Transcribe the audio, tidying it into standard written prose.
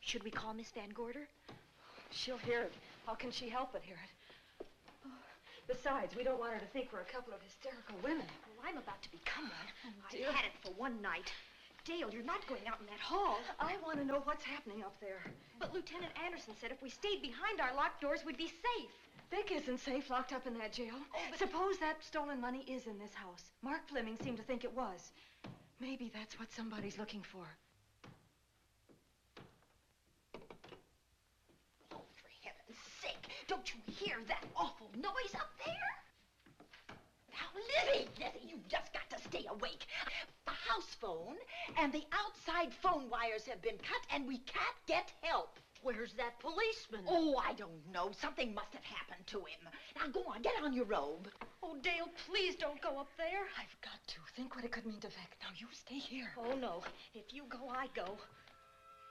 Should we call Miss Van Gorder? She'll hear it. How can she help but hear it? Oh, besides, we don't want her to think we're a couple of hysterical women. Well, I'm about to become one. Dear. I've had it for one night. Dale, you're not going out in that hall. I want to know what's happening up there. But Lieutenant Anderson said if we stayed behind our locked doors, we'd be safe. Vic isn't safe locked up in that jail. Suppose that stolen money is in this house. Mark Fleming seemed to think it was. Maybe that's what somebody's looking for. Oh, for heaven's sake, don't you hear that awful noise up there? Now, Lizzie, you've just got to stay awake. The house phone and the outside phone wires have been cut, and we can't get help. Where's that policeman? Oh, I don't know. Something must have happened to him. Now, go on, get on your robe. Oh, Dale, please don't go up there. I've got to. Think what it could mean to Vic. Now, you stay here. Oh, no. If you go, I go.